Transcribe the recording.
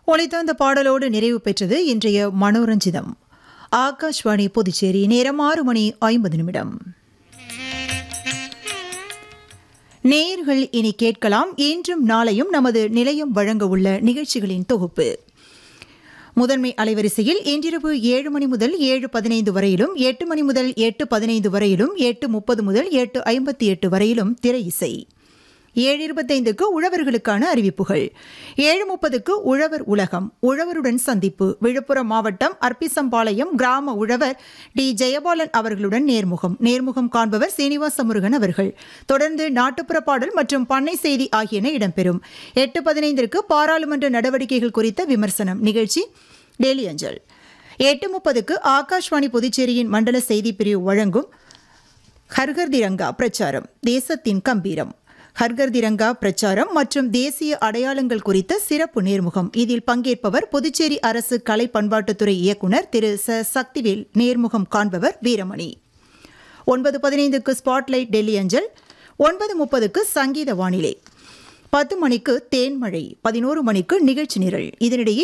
ஒலித்த அந்த பாடலோடு நிறைவு பெற்றது இன்றைய மனோரஞ்சிதம். ஆகாஷ்வாணி புதுச்சேரி. நேரம் 6:50. நேயர்கள் இனி கேட்கலாம் இன்றும் நாளையும் நமது நிலையம் வழங்க உள்ள நிகழ்ச்சிகளின் தொகுப்பு. முதன்மை அலைவரிசையில் இன்றிரவு 7 மணி முதல் 7:15 வரையிலும், 8 மணி முதல் 8:15 வரையிலும், 8:30 முதல் 8:58 வரையிலும் திரை இசை. 7:25க்கு உழவர்களுக்கான அறிவிப்புகள். 7:30க்கு உழவர் உலகம், உழவருடன் சந்திப்பு. விழுப்புரம் மாவட்டம் அர்ப்பிசம்பாளையம் கிராம உழவர் டி ஜெயபாலன் அவர்களுடன் நேர்முகம் காண்பவர் சீனிவாச முருகன் அவர்கள். தொடர்ந்து நாட்டுப்புற பாடல் மற்றும் பண்ணை செய்தி ஆகியன இடம்பெறும். 8:15க்கு பாராளுமன்ற நடவடிக்கைகள் குறித்த விமர்சனம் நிகழ்ச்சி டெய்லி அஞ்சல். 8:30க்கு ஆகாஷ்வாணி புதுச்சேரியின் மண்டல செய்தி பிரிவு வழங்கும் ஹர்கர் திரங்கா பிரச்சாரம், தேசத்தின் கம்பீரம். ஹர்கர் திரங்கா பிரச்சாரம் மற்றும் தேசிய அடையாளங்கள் குறித்த சிறப்பு நேர்முகம். இதில் பங்கேற்பவர் புதுச்சேரி அரசு கலை பண்பாட்டுத்துறை இயக்குநர் திரு சக்திவேல். நேர்முகம் காண்பவர் வீரமணி. 9:15க்கு ஸ்பாட்லைட் டெல்லி அஞ்சல். 9:30க்கு சங்கீத வானிலை. 10 மணிக்கு தேன்மழை. 11 மணிக்கு நிகழ்ச்சி நிரல். இதனிடையே